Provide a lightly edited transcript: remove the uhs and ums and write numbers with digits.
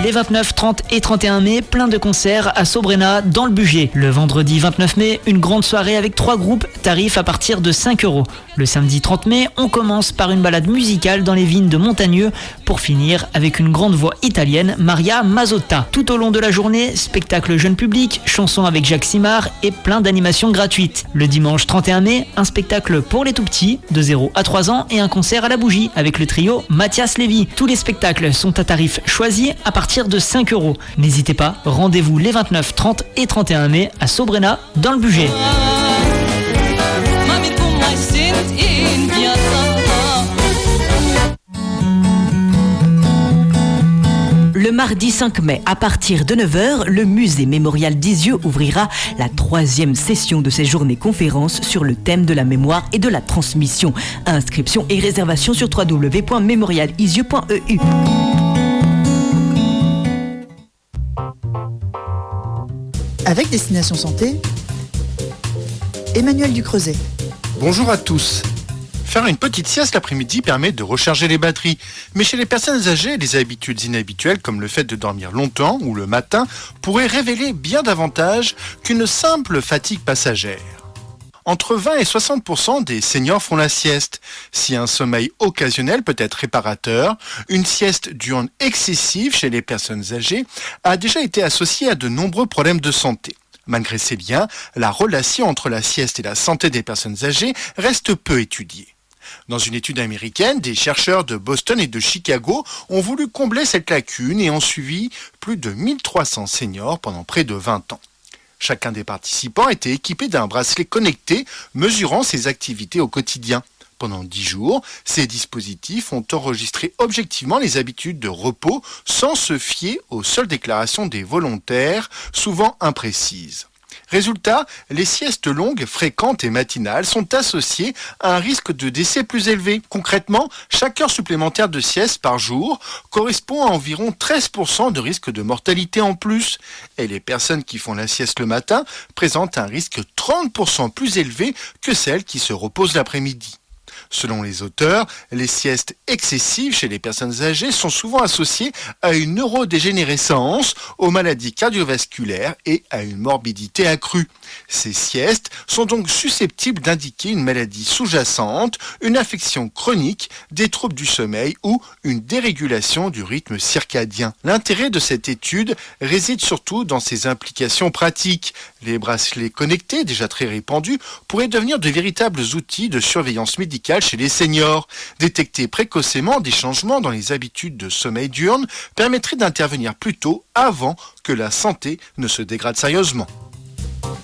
Les 29, 30 et 31 mai, plein de concerts à Sobrena dans le Bugey. Le vendredi 29 mai, une grande soirée avec 3 groupes, tarifs à partir de 5 €. Le samedi 30 mai, on commence par une balade musicale dans les vignes de Montagneux pour finir avec une grande voix italienne, Maria Mazzotta. Tout au long de la journée, spectacle jeune public, chansons avec Jacques Simard et plein d'animations gratuites. Le dimanche 31 mai, un spectacle pour les tout-petits, de 0 à 3 ans et un concert à la bougie avec le trio Mathias Lévy. Tous les spectacles sont à tarif choisi à partir de 5 €. N'hésitez pas, rendez-vous les 29, 30 et 31 mai à Sobrena dans le Bugey. Le mardi 5 mai, à partir de 9h, le musée mémorial d'Isieux ouvrira la 3e session de ses journées conférences sur le thème de la mémoire et de la transmission. Inscription et réservation sur www.memorialisieux.eu. Avec Destination Santé, Emmanuel Ducreuset. Bonjour à tous. Faire une petite sieste l'après-midi permet de recharger les batteries. Mais chez les personnes âgées, les habitudes inhabituelles comme le fait de dormir longtemps ou le matin pourraient révéler bien davantage qu'une simple fatigue passagère. Entre 20 et 60% des seniors font la sieste. Si un sommeil occasionnel peut être réparateur, une sieste diurne excessive chez les personnes âgées a déjà été associée à de nombreux problèmes de santé. Malgré ces liens, la relation entre la sieste et la santé des personnes âgées reste peu étudiée. Dans une étude américaine, des chercheurs de Boston et de Chicago ont voulu combler cette lacune et ont suivi plus de 1300 seniors pendant près de 20 ans. Chacun des participants était équipé d'un bracelet connecté mesurant ses activités au quotidien. Pendant 10 jours, ces dispositifs ont enregistré objectivement les habitudes de repos sans se fier aux seules déclarations des volontaires, souvent imprécises. Résultat, les siestes longues, fréquentes et matinales sont associées à un risque de décès plus élevé. Concrètement, chaque heure supplémentaire de sieste par jour correspond à environ 13% de risque de mortalité en plus. Et les personnes qui font la sieste le matin présentent un risque 30% plus élevé que celles qui se reposent l'après-midi. Selon les auteurs, les siestes excessives chez les personnes âgées sont souvent associées à une neurodégénérescence, aux maladies cardiovasculaires et à une morbidité accrue. Ces siestes sont donc susceptibles d'indiquer une maladie sous-jacente, une affection chronique, des troubles du sommeil ou une dérégulation du rythme circadien. L'intérêt de cette étude réside surtout dans ses implications pratiques. Les bracelets connectés, déjà très répandus, pourraient devenir de véritables outils de surveillance médicale chez les seniors. Détecter précocement des changements dans les habitudes de sommeil diurne permettrait d'intervenir plus tôt avant que la santé ne se dégrade sérieusement.